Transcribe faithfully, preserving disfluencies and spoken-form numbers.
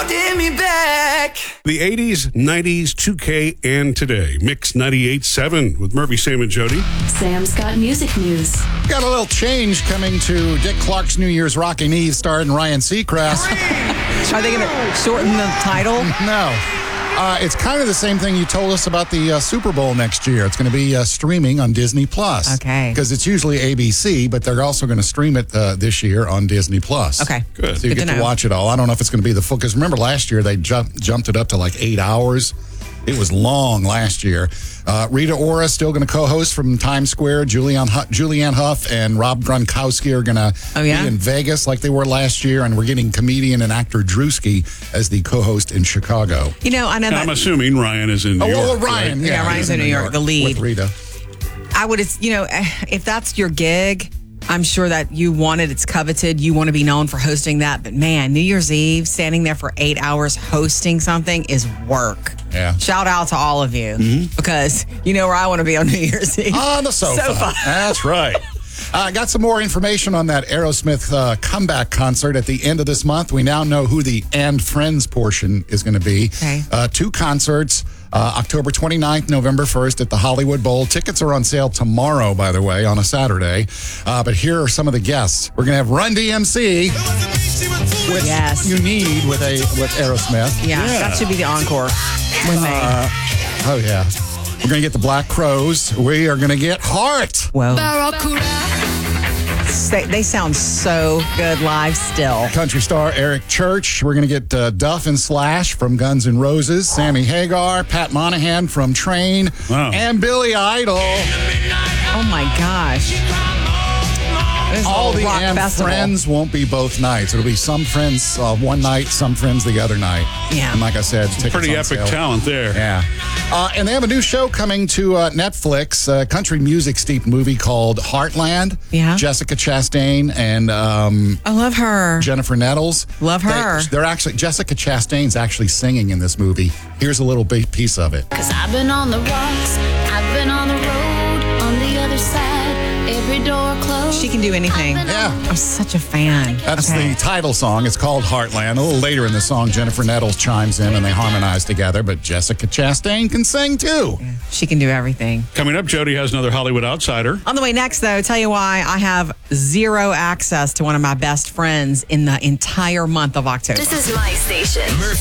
holding me back. The eighties, nineties, two K, and today. Mix ninety-eight point seven with Murphy, Sam, and Jody. Sam's got music news. Got a little change coming to Dick Clark's New Year's Rockin' Eve starring Ryan Seacrest. Are they going to shorten the title? No. Uh, it's kind of the same thing you told us about the uh, Super Bowl next year. It's going to be uh, streaming on Disney Plus. Okay. Because it's usually A B C, but they're also going to stream it uh, this year on Disney Plus. Okay. Good. So you Good get to to, know. watch it all. I don't know if it's going to be the full, because remember last year they jumped, jumped it up to like eight hours. It was long last year. Uh, Rita Ora still going to co-host from Times Square. Julianne, Hu- Julianne Hough and Rob Gronkowski are going to Oh, yeah? be in Vegas like they were last year, and we're getting comedian and actor Drewski as the co-host in Chicago. You know, I know I'm that. assuming Ryan is in New Oh, York. well, Ryan, right? yeah, Yeah, Ryan's he's in New York, the lead. with Rita. I would, you know, if that's your gig, I'm sure that you want it. It's coveted. You want to be known for hosting that. But man, New Year's Eve, standing there for eight hours hosting something is work. Yeah. Shout out to all of you because you know where I want to be on New Year's Eve. On the sofa. Sofa. That's right. I uh, got some more information on that Aerosmith uh, comeback concert at the end of this month. We now know who the And Friends portion is going to be. Okay. Uh, two concerts, uh, October twenty-ninth, November first at the Hollywood Bowl. Tickets are on sale tomorrow, by the way, on a Saturday. Uh, but here are some of the guests. We're going to have Run D M C, which Yes. you need with a with Aerosmith. Yeah, that should be the encore when they. Uh, oh, yeah. We're going to get the Black Crowes. We are going to get Heart. Whoa. They, they sound so good live still. Country star Eric Church. We're going to get uh, Duff and Slash from Guns N' Roses, Sammy Hagar, Pat Monahan from Train, Wow. and Billy Idol. Oh my gosh. This is a All little the rock And festival. Friends won't be both nights. It'll be some friends uh, one night, some friends the other night. Yeah. And like I said, tickets Pretty on epic sale. talent there. Yeah. Uh, and they have a new show coming to uh, Netflix, a country music steep movie called Heartland. Yeah. Jessica Chastain and um, I love her. Jennifer Nettles. Love her. They, they're actually, Jessica Chastain's actually singing in this movie. Here's a little big piece of it. Cause I've been on the rocks, I've been on the road, on the other side, every door closed. She can do anything. Yeah. I'm such a fan. That's Okay. the title song. It's called Heartland. A little later in the song, Jennifer Nettles chimes in and they harmonize together, but Jessica Chastain can sing too. She can do everything. Coming up, Jody has another Hollywood outsider. On the way next, though, tell you why I have zero access to one of my best friends in the entire month of October. This is my station.